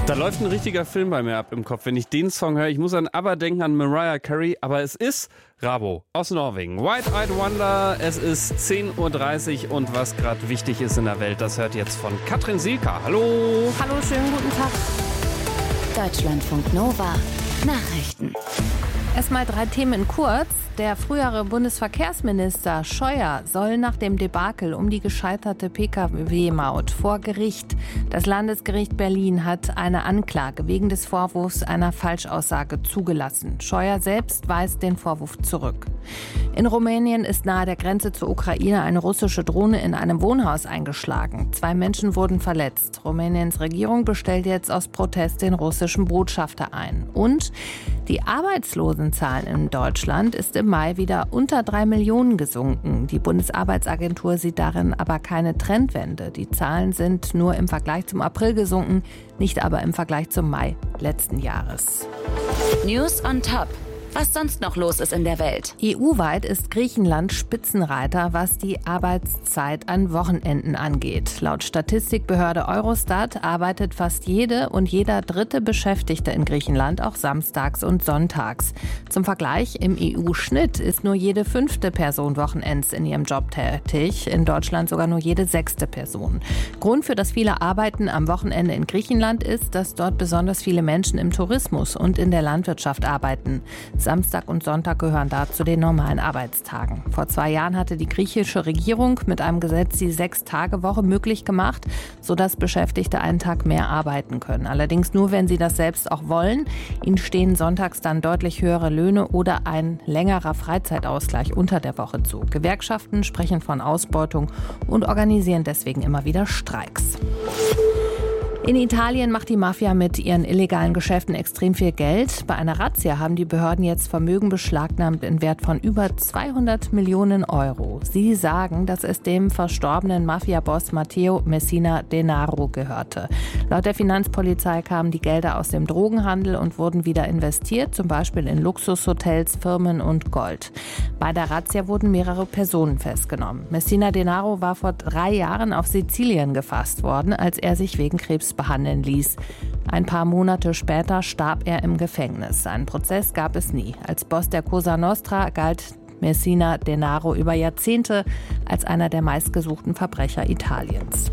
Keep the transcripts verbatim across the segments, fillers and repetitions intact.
Da läuft ein richtiger Film bei mir ab im Kopf, wenn ich den Song höre. Ich muss an ABBA denken, an Mariah Carey, aber es ist Rabo aus Norwegen. White Eyed Wonder, es ist zehn Uhr dreißig und was gerade wichtig ist in der Welt, das hört jetzt von Katrin Sielka. Hallo! Hallo, schönen guten Tag. Deutschlandfunk Nova Nachrichten. Erstmal drei Themen in kurz. Der frühere Bundesverkehrsminister Scheuer soll nach dem Debakel um die gescheiterte Pkw Maut vor Gericht. Das Landesgericht Berlin hat eine Anklage wegen des Vorwurfs einer Falschaussage zugelassen. Scheuer selbst weist den Vorwurf zurück. In Rumänien ist nahe der Grenze zur Ukraine eine russische Drohne in einem Wohnhaus eingeschlagen. Zwei Menschen wurden verletzt. Rumäniens Regierung bestellt jetzt aus Protest den russischen Botschafter ein. Und die Arbeitslosenzahl in Deutschland ist im Mai wieder unter drei Millionen gesunken. Die Bundesarbeitsagentur sieht darin aber keine Trendwende. Die Zahlen sind nur im Vergleich zum April gesunken, nicht aber im Vergleich zum Mai letzten Jahres. News on Top. Was sonst noch los ist in der Welt. E U-weit ist Griechenland Spitzenreiter, was die Arbeitszeit an Wochenenden angeht. Laut Statistikbehörde Eurostat arbeitet fast jede und jeder dritte Beschäftigte in Griechenland auch samstags und sonntags. Zum Vergleich, im E U-Schnitt ist nur jede fünfte Person wochenends in ihrem Job tätig, in Deutschland sogar nur jede sechste Person. Grund für das viele Arbeiten am Wochenende in Griechenland ist, dass dort besonders viele Menschen im Tourismus und in der Landwirtschaft arbeiten. Samstag und Sonntag gehören da zu den normalen Arbeitstagen. Vor zwei Jahren hatte die griechische Regierung mit einem Gesetz die Sechs-Tage-Woche möglich gemacht, sodass Beschäftigte einen Tag mehr arbeiten können. Allerdings nur, wenn sie das selbst auch wollen. Ihnen stehen sonntags dann deutlich höhere Löhne oder ein längerer Freizeitausgleich unter der Woche zu. Gewerkschaften sprechen von Ausbeutung und organisieren deswegen immer wieder Streiks. In Italien macht die Mafia mit ihren illegalen Geschäften extrem viel Geld. Bei einer Razzia haben die Behörden jetzt Vermögen beschlagnahmt in Wert von über zweihundert Millionen Euro. Sie sagen, dass es dem verstorbenen Mafia-Boss Matteo Messina Denaro gehörte. Laut der Finanzpolizei kamen die Gelder aus dem Drogenhandel und wurden wieder investiert, zum Beispiel in Luxushotels, Firmen und Gold. Bei der Razzia wurden mehrere Personen festgenommen. Messina Denaro war vor drei Jahren auf Sizilien gefasst worden, als er sich wegen Krebs behandeln ließ. Ein paar Monate später starb er im Gefängnis. Einen Prozess gab es nie. Als Boss der Cosa Nostra galt Messina Denaro über Jahrzehnte als einer der meistgesuchten Verbrecher Italiens.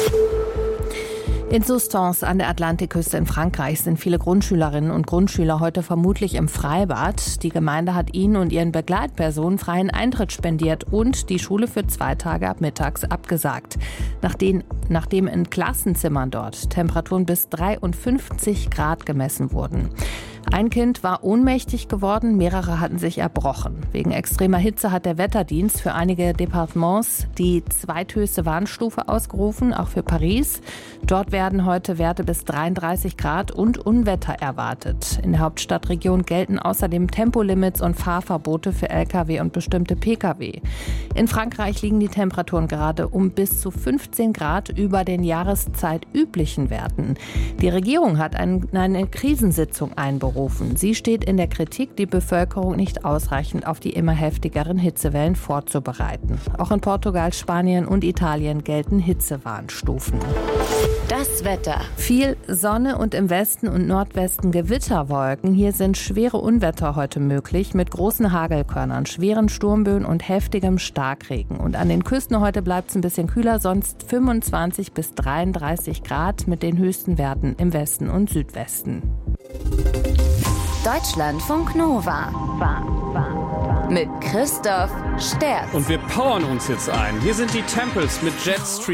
In Soustons an der Atlantikküste in Frankreich sind viele Grundschülerinnen und Grundschüler heute vermutlich im Freibad. Die Gemeinde hat ihnen und ihren Begleitpersonen freien Eintritt spendiert und die Schule für zwei Tage ab mittags abgesagt. Nachdem, nachdem in Klassenzimmern dort Temperaturen bis dreiundfünfzig Grad gemessen wurden. Ein Kind war ohnmächtig geworden, mehrere hatten sich erbrochen. Wegen extremer Hitze hat der Wetterdienst für einige Departements die zweithöchste Warnstufe ausgerufen, auch für Paris. Dort werden heute Werte bis dreiunddreißig Grad und Unwetter erwartet. In der Hauptstadtregion gelten außerdem Tempolimits und Fahrverbote für L K W und bestimmte P K W. In Frankreich liegen die Temperaturen gerade um bis zu fünfzehn Grad über den jahreszeit-üblichen Werten. Die Regierung hat eine Krisensitzung einberufen. Sie steht in der Kritik, die Bevölkerung nicht ausreichend auf die immer heftigeren Hitzewellen vorzubereiten. Auch in Portugal, Spanien und Italien gelten Hitzewarnstufen. Das Wetter. Viel Sonne und im Westen und Nordwesten Gewitterwolken. Hier sind schwere Unwetter heute möglich mit großen Hagelkörnern, schweren Sturmböen und heftigem Starkregen. Und an den Küsten heute bleibt es ein bisschen kühler, sonst fünfundzwanzig bis dreiunddreißig Grad mit den höchsten Werten im Westen und Südwesten. Deutschlandfunk Nova. Mit Christoph Sterz. Und wir powern uns jetzt ein. Hier sind die Temples mit Jet Street.